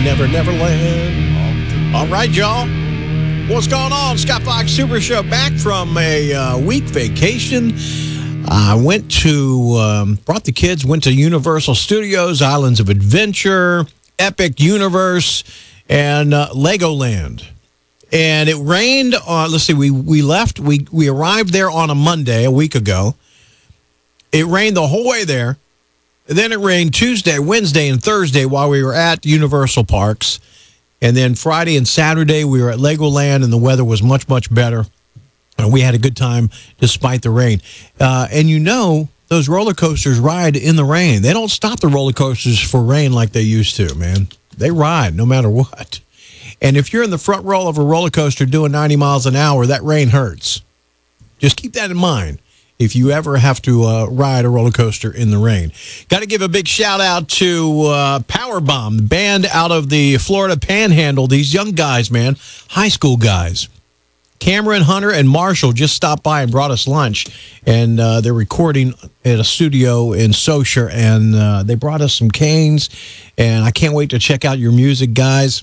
Never Neverland. All right, y'all. What's going on? Scott Fox Super Show back from a week vacation. I went to, brought the kids, went to Universal Studios, Islands of Adventure, Epic Universe, and Legoland. And it rained on, let's see, we arrived there on a Monday, a week ago. It rained the whole way there. Then it rained Tuesday, Wednesday, and Thursday while we were at Universal Parks. And then Friday and Saturday, we were at Legoland, and the weather was much, much better. And we had a good time despite the rain. And you know, those roller coasters ride in the rain. They don't stop the roller coasters for rain like they used to, man. They ride no matter what. And if you're in the front row of a roller coaster doing 90 miles an hour, that rain hurts. Just keep that in mind if you ever have to ride a roller coaster in the rain. Got to give a big shout out to Powerbomb, the band out of the Florida Panhandle. These young guys, man, high school guys. Cameron, Hunter, and Marshall just stopped by and brought us lunch. And they're recording at a studio in Socher. And they brought us some canes. And I can't wait to check out your music, guys.